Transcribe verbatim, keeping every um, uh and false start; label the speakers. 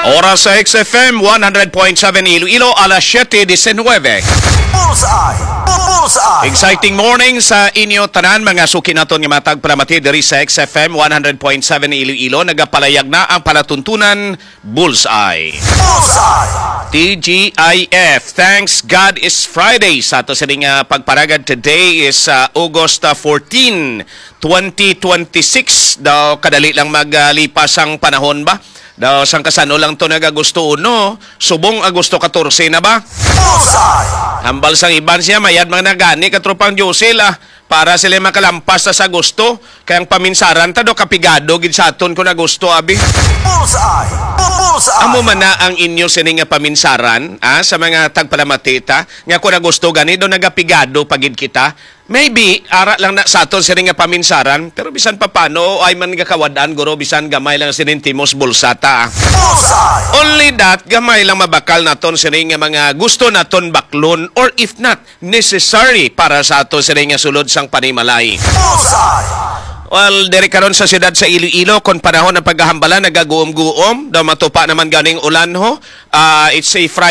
Speaker 1: Oras sa X F M one hundred point seven Iloilo, alas siyete disenwebe.
Speaker 2: Bullseye! Bullseye!
Speaker 1: Exciting morning sa inyo tanan, mga suki naton nga matag palamati diri sa X F M one hundred point seven Iloilo. Nagapalayag na ang palatuntunan Bullseye.
Speaker 2: Bullseye!
Speaker 1: T G I F, thanks God it's Friday. Sa ato sa nga pagparagad, today is uh, August fourteenth, twenty twenty-six. Daw kadali lang maglipas ang panahon ba? Daw sang kasano lang to nagagusto uno, subong Agosto fourteen na ba?
Speaker 2: Bullseye!
Speaker 1: Hambal sang iban siya, mayad mga nagani katropang Josel ah, para sila makalampas sa gusto. Kayang paminsaran ta do kapigado gid sa aton ko na gusto abi.
Speaker 2: Bullseye! Bullseye!
Speaker 1: Amo man na ang inyo sini nga paminsaran ah, sa mga tagpalamatita nga ko na gusto gani do nagapigado pagid kita. Maybe ara lang na sa aton sini nga paminsaran, pero bisan pa paano ay man nga kawadaan guro bisan gamay lang sinintimos bulsata. Ah.
Speaker 2: Bullseye!
Speaker 1: Only that, gamay lang mabakal naton sini nga mga gusto naton baklon or if not necessary para sa ato sini nga sulod sang panimalay.
Speaker 2: Bullseye!
Speaker 1: Well, diri karon sa siyudad sa Iloilo, kon panahon ng paghahambalan nagaguom-guom, daw matupa naman ganing ulan ho. Uh, it's a Friday.